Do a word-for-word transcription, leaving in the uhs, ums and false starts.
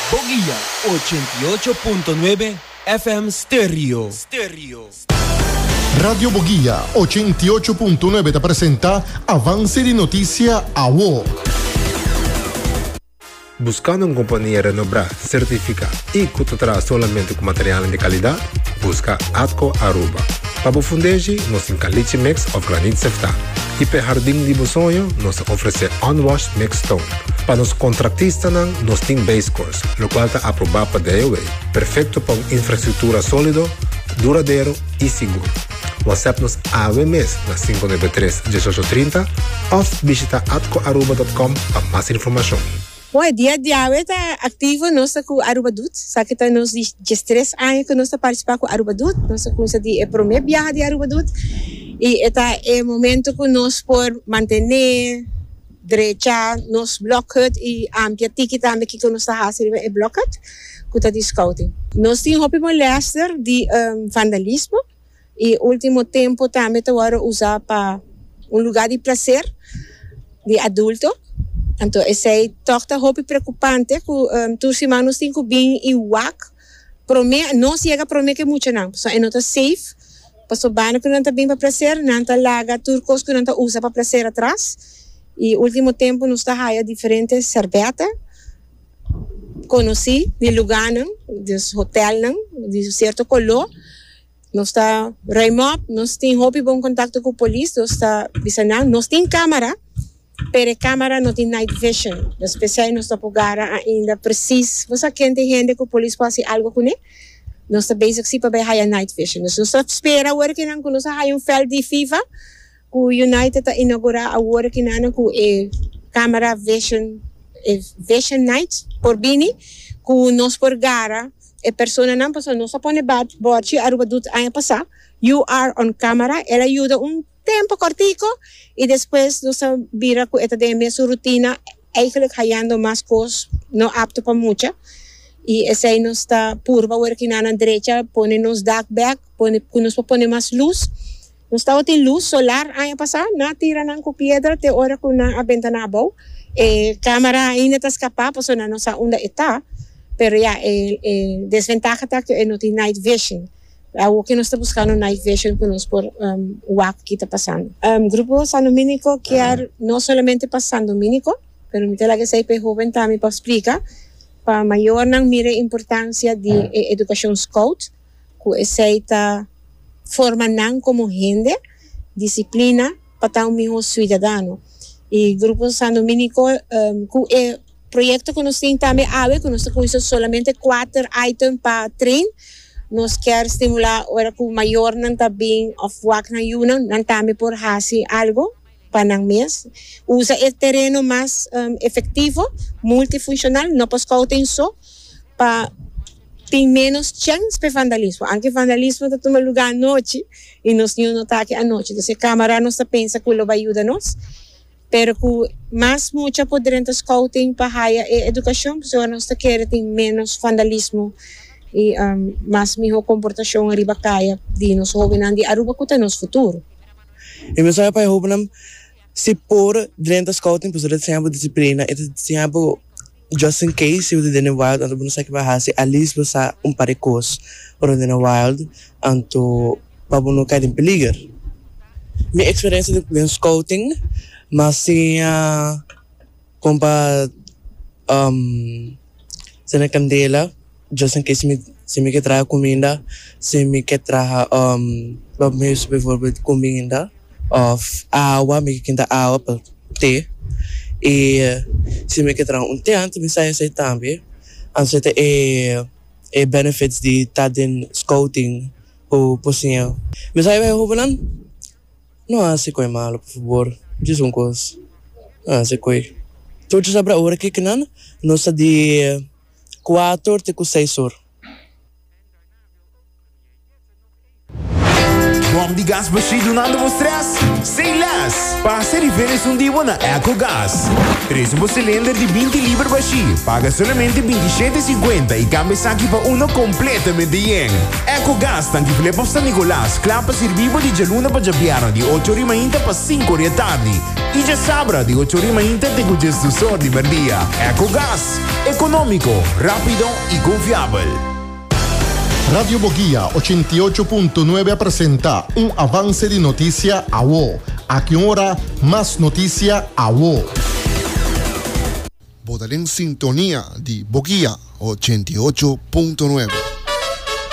Boguilla ochenta y ocho punto nueve F M Stereo. Stereo. Radio Boguilla ochenta y ocho punto nueve te presenta Avance de Noticia A W O. Buscando uma companhia renombrada, certificada e que te traz solamente com material de qualidade, busca Atco Aruba. Para o fundejo, nós temos caliche mix of granite sefta. E para o jardim de sonho, nós oferecemos unwashed mix stone. Para os contratistas, nós temos base course, o qual está aprovado para D I Y. Perfeito para uma infraestrutura sólida, duradouro e seguro. WhatsApp-nos A W M S na cinco nove três, um oito três zero ou visita atco aruba ponto com para mais informação. Bom, dia a dia está ativo nós com Aruba Dut. Sabe que nós de três anos que nós participar com Aruba Dut. Nós começa de primeira viagem de Aruba Dut. E está é momento que nós por manter direita nos bloquear e amplia tiki também que nós está fazendo é bloquear com a de scouting. Nós temos hobby molester de um, vandalismo e último tempo também agora usar para um lugar de prazer de adulto. Então, esse é torta hobby preocupante que um, todos os manos têm que bem e wak. Prome, não chega a prometer que muito não. Só é não tá safe. Passo bem que não tá bem para prazer, não tá laga turcos que não tá usa para prazer atrás. E último tempo nós tá raia diferentes cerveza. Conheci de lugar não, de hotel não, de certo color. Nós tá remote, nós tem hobby bom contato com a polícia, nós tá visando, nós tem câmera. Pero a câmera não tem night vision. Especialmente nós estamos ainda preciso. Você quer ter gente que a polícia pode fazer algo com ele? Nós estamos basic para ver night vision. Nós estamos esperando agora que nós temos um fel de FIFA. Que o United está inaugurando agora que nós temos a câmera vision, vision night por bini. Que nós por gara, a pessoa não passa, nós põe bate, a Aruba Dut a passar. You are on camera, ela ajuda um tempo cortico e depois nós vira com esta de mesma rotina eigenlijk ganhando mais coisas não apto para muita e esse aí nós está purva aqui na direita põe nos dark back põe nos põe mais luz nós está tem luz solar aí passar na tira na com pedra te hora com na ventana abau e câmera ainda está escapar para na nossa onda está pero já é desvantagem tá que não tem night vision. O que nós estamos buscando night vision que nós por um, o ar que está passando. Um, grupo San Dominico quer não somente para San Dominico, mas me tela que sei para jovem também para explicar para maior não mire a importância de eh, educação scout, que aceita forma não como gente, disciplina para um melhor cidadão. E grupo San Dominico um, que é projeto que nós temos também ave que nós temos solamente quatro items para trein. Nós queremos estimular agora que o maior não está bem of work na yuna, não também por fazer algo para não mês. Usa o terreno mais um, efetivo, multifuncional, não para scouting só, para ter menos chance para vandalismo. Porque vandalismo está tomando lugar à noite e nós não notamos que à noite. Então, a câmara não pensa que ele vai ajudar nós. Pero que mais muito poder scouting para a educação, porque nós queremos ter menos vandalismo e um, mais melhor comportação arriba caia de nos jovens de Aruba que nos futuro. E me sai para jovem se por dentro da scouting pois ele tem disciplina e tem just in case se o de no wild então não sei que vai fazer ali se você um par de coisas para de no wild então para não cair em perigo. Minha experiência de scouting mas se a compa um se na candela just in case me se me que traga comida se me que traga um vamos por exemplo comida of água me que quinta água para ter e se me que traga um té antes me sai sai também antes de é é benefits de estar em scouting ou possível me sai vai roubar não há se coi mal por favor diz um coisa ah se coi tu já sabe a hora que que não nossa de quatro até seis horas. Rom de gas baixi donando vostras? Sei las! Passa referes um dia na EcoGas. Traz um cilindro de vinte libras baixi. Paga solamente vinte e sete e cinquenta e cambia aqui para uno completamente yen. EcoGas tanque flepa San Nicolás. Clapa servivo de Jaluna para Jabiano de oito horas e para cinco horas da tarde. E já sabra de oito horas e tem com gestor de merdia. EcoGas. Econômico, rápido e confiável. Radio Boguía ochenta y ocho punto nueve presenta un avance de noticia a vos. A qué hora más noticia a vos. Votar en sintonía de Boguía ochenta y ocho punto nueve.